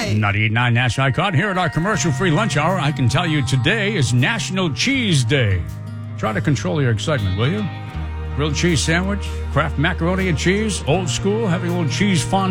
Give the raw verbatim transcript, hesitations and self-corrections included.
ninety-nine National Icon here at our commercial-free lunch hour. I can tell you today is National Cheese Day. Try to control your excitement, will you? Grilled cheese sandwich, Kraft macaroni and cheese, old school, having a little cheese fondue.